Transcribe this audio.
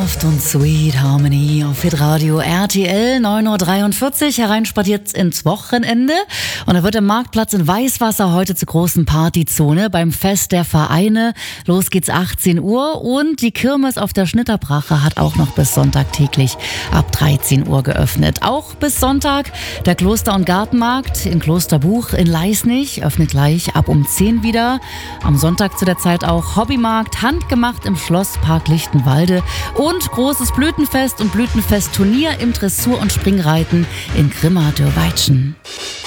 Soft und Sweet Harmony auf Hitradio RTL 9.43 Uhr hereinspaziert ins Wochenende. Und da wird der Marktplatz in Weißwasser heute zur großen Partyzone beim Fest der Vereine. Los geht's 18 Uhr und die Kirmes auf der Schnitterbrache hat auch noch bis Sonntag täglich ab 13 Uhr geöffnet. Auch bis Sonntag der Kloster- und Gartenmarkt in Klosterbuch in Leisnig öffnet gleich ab um 10 wieder. Am Sonntag zu der Zeit auch Hobbymarkt, handgemacht im Schlosspark Lichtenwalde und großes Blütenfest und Blütenfestturnier im Dressur- und Springreiten in Grimma-Dürrweitschen.